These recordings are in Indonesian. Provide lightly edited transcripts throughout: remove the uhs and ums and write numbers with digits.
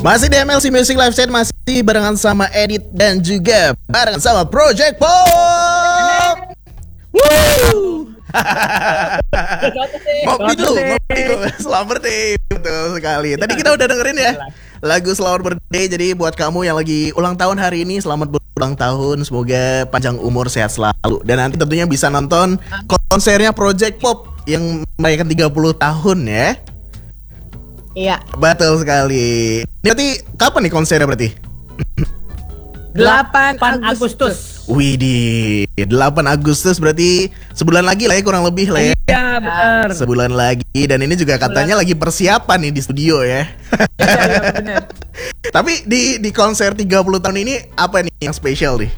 Masih di MLC Music Live Set, masih barengan sama Edit dan juga barengan sama Project Pop. Woo! Ngopi dulu. Selamat birthday, betul sekali. Tadi kita udah dengerin ya lagu Selamat Birthday. Jadi buat kamu yang lagi ulang tahun hari ini, selamat berulang tahun. Semoga panjang umur, sehat selalu. Dan nanti tentunya bisa nonton konsernya Project Pop yang merayakan 30 tahun ya. Iya. Betul sekali. Berarti kapan nih konsernya berarti? 8 Agustus. Widih, 8 Agustus berarti sebulan lagi lah ya, kurang lebih lah ya. Iya benar. Sebulan lagi, dan ini juga katanya lagi persiapan nih di studio ya. Iya benar. Tapi di konser 30 tahun ini apa nih yang spesial nih?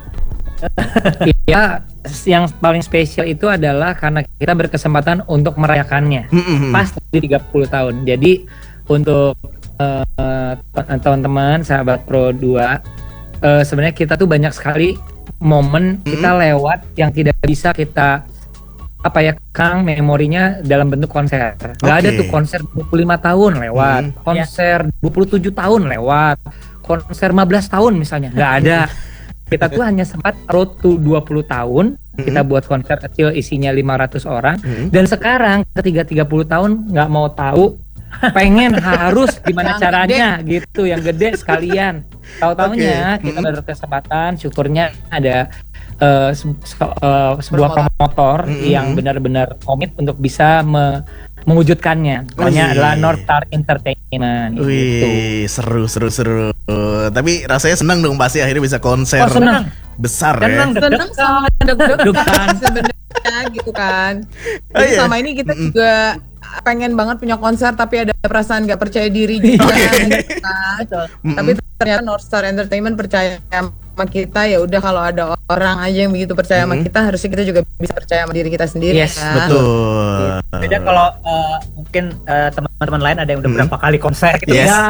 Iya, yang paling spesial itu adalah karena kita berkesempatan untuk merayakannya pas di 30 tahun. Jadi untuk teman-teman sahabat Pro 2, sebenarnya kita tuh banyak sekali momen kita lewat yang tidak bisa kita Kang, memorinya dalam bentuk konser. Gak ada tuh konser 25 tahun lewat, konser 27 tahun lewat, konser 15 tahun misalnya, gak ada. Kita tuh hanya sempat road to 20 tahun, kita buat konser kecil isinya 500 orang, dan sekarang ketika 30 tahun gak mau tahu, pengen harus gimana caranya gitu, yang gede sekalian. Tahu-taunya kita berkesempatan, syukurnya ada sebuah promotor yang benar-benar komit untuk bisa mewujudkannya. Namanya adalah North Star Entertainment. Wih, seru. Tapi rasanya senang dong pasti akhirnya bisa konser besar ya. Senang deg-degan sebenarnya gitu kan. Jadi selama ini kita juga pengen banget punya konser tapi ada perasaan gak percaya diri juga gitu kan. Tapi ternyata North Star Entertainment percaya sama kita, ya udah kalau ada orang aja yang begitu percaya sama kita, harusnya kita juga bisa percaya sama diri kita sendiri. Yes, kan? Betul. Beda kalau mungkin teman-teman lain ada yang udah berapa kali konser gitu Yes. ya.